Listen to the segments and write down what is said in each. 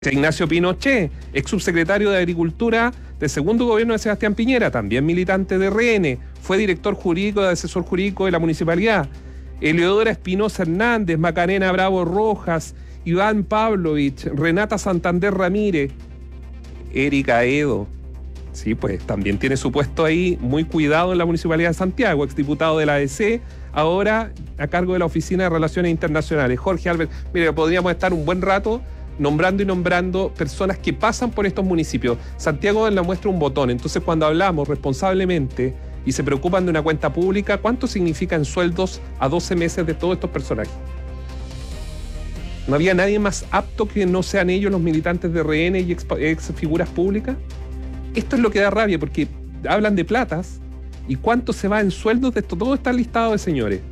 Ignacio Pinochet, ex subsecretario de Agricultura del segundo gobierno de Sebastián Piñera, también militante de RN, fue director jurídico, asesor jurídico de la municipalidad. Eleodora Espinosa Hernández, Macarena Bravo Rojas, Iván Pavlovich, Renata Santander Ramírez, Erika Edo. Sí, pues también tiene su puesto ahí muy cuidado en la Municipalidad de Santiago, exdiputado de la ADC, ahora a cargo de la Oficina de Relaciones Internacionales. Jorge Albert, mire, podríamos estar un buen rato nombrando personas que pasan por estos municipios. Santiago es la muestra un botón, entonces cuando hablamos responsablemente y se preocupan de una cuenta pública, ¿cuánto significan sueldos a 12 meses de todos estos personajes? ¿No había nadie más apto que no sean ellos los militantes de RN y ex figuras públicas? Esto es lo que da rabia, porque hablan de platas y cuánto se va en sueldos de esto. Todo está listado de señores.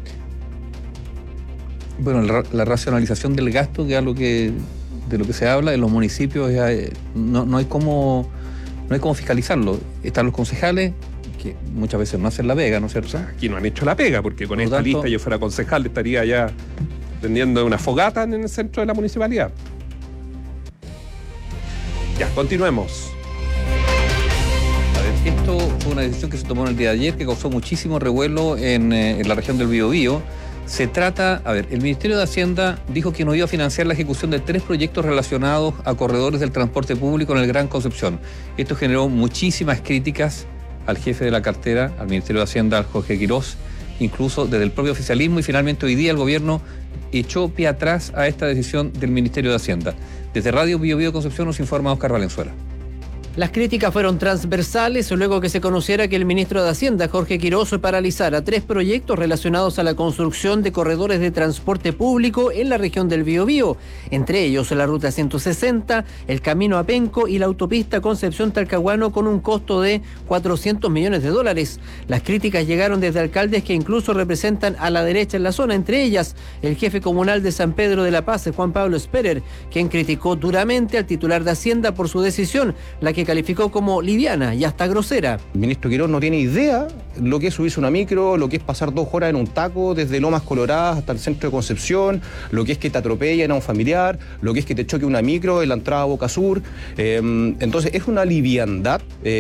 Bueno, la racionalización del gasto, que es de lo que se habla en los municipios, no hay cómo fiscalizarlo. Están los concejales, que muchas veces no hacen la pega, ¿no es cierto? Aquí no han hecho la pega, porque con esta lista yo fuera concejal, estaría ya tendiendo una fogata en el centro de la municipalidad. Ya, continuemos. Esto fue una decisión que se tomó en el día de ayer, que causó muchísimo revuelo en la región del Biobío. Se trata, el Ministerio de Hacienda dijo que no iba a financiar la ejecución de 3 proyectos relacionados a corredores del transporte público en el Gran Concepción. Esto generó muchísimas críticas al jefe de la cartera, al Ministerio de Hacienda, al Jorge Quirós, incluso desde el propio oficialismo, y finalmente hoy día el gobierno echó pie atrás a esta decisión del Ministerio de Hacienda. Desde Radio Biobío Concepción nos informa Oscar Valenzuela. Las críticas fueron transversales luego que se conociera que el ministro de Hacienda, Jorge Quirós, paralizara 3 proyectos relacionados a la construcción de corredores de transporte público en la región del Biobío, entre ellos la Ruta 160, el Camino a Penco y la autopista Concepción-Talcahuano, con un costo de $400 millones. Las críticas llegaron desde alcaldes que incluso representan a la derecha en la zona, entre ellas el jefe comunal de San Pedro de la Paz, Juan Pablo Sperer, quien criticó duramente al titular de Hacienda por su decisión, la que calificó como liviana y hasta grosera. El ministro Quirós no tiene idea lo que es subirse una micro, lo que es pasar 2 horas en un taco desde Lomas Coloradas hasta el centro de Concepción, lo que es que te atropellen a un familiar, lo que es que te choque una micro en la entrada a Boca Sur. Entonces es una liviandad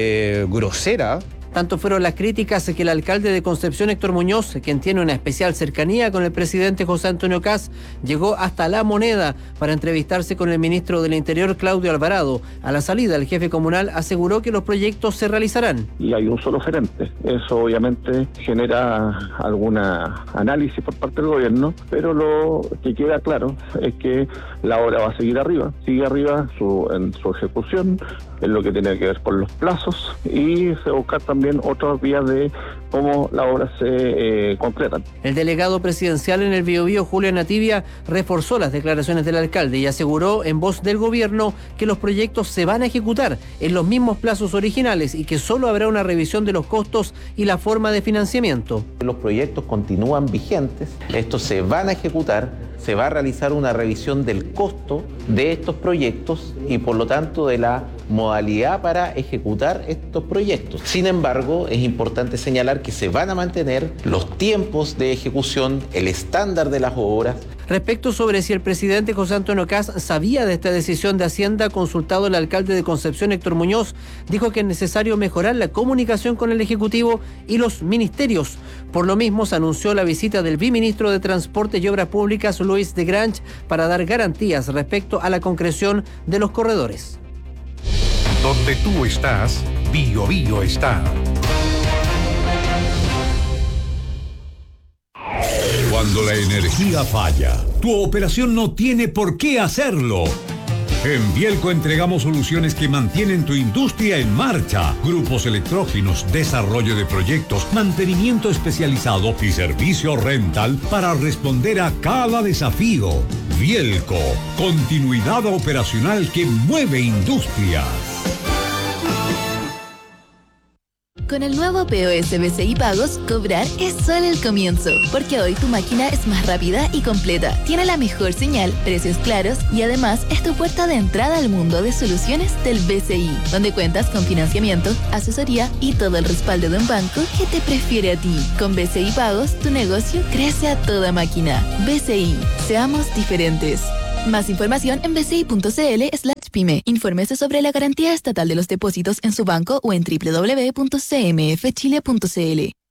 grosera. Tanto fueron las críticas que el alcalde de Concepción, Héctor Muñoz, quien tiene una especial cercanía con el presidente José Antonio Kast, llegó hasta La Moneda para entrevistarse con el ministro del Interior, Claudio Alvarado. A la salida, el jefe comunal aseguró que los proyectos se realizarán. Y hay un solo gerente. Eso obviamente genera alguna análisis por parte del gobierno, pero lo que queda claro es que la obra va a seguir arriba. Sigue arriba en su ejecución, en lo que tiene que ver con los plazos, y se busca también otras vías de cómo las obras se concretan. El delegado presidencial en el Biobío, Julio Nativia, reforzó las declaraciones del alcalde y aseguró en voz del gobierno que los proyectos se van a ejecutar en los mismos plazos originales y que solo habrá una revisión de los costos y la forma de financiamiento. Los proyectos continúan vigentes, estos se van a ejecutar. Se va a realizar una revisión del costo de estos proyectos y por lo tanto de la modalidad para ejecutar estos proyectos. Sin embargo, es importante señalar que se van a mantener los tiempos de ejecución, el estándar de las obras. Respecto sobre si el presidente José Antonio Kast sabía de esta decisión de Hacienda, consultado el alcalde de Concepción, Héctor Muñoz, dijo que es necesario mejorar la comunicación con el Ejecutivo y los ministerios. Por lo mismo, se anunció la visita del viceministro de Transporte y Obras Públicas, Luis de Grange, para dar garantías respecto a la concreción de los corredores. Donde tú estás, Biobío está. Cuando la energía falla, tu operación no tiene por qué hacerlo. En Bielco entregamos soluciones que mantienen tu industria en marcha. Grupos electrógenos, desarrollo de proyectos, mantenimiento especializado y servicio rental para responder a cada desafío. Bielco, continuidad operacional que mueve industrias. Con el nuevo POS BCI Pagos, cobrar es solo el comienzo, porque hoy tu máquina es más rápida y completa, tiene la mejor señal, precios claros y además es tu puerta de entrada al mundo de soluciones del BCI, donde cuentas con financiamiento, asesoría y todo el respaldo de un banco que te prefiere a ti. Con BCI Pagos, tu negocio crece a toda máquina. BCI, seamos diferentes. Más información en bci.cl/pyme. Infórmese sobre la garantía estatal de los depósitos en su banco o en www.cmfchile.cl.